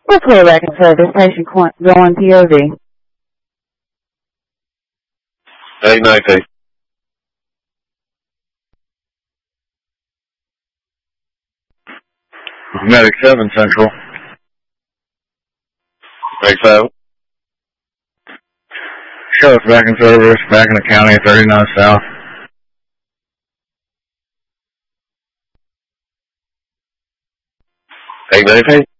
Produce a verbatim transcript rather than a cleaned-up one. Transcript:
Report record service, patient going P O V. eight nineteen. Medic seven Central. eight seven. Sheriff's back in service, back in the county, thirty-nine South. eight nineteen.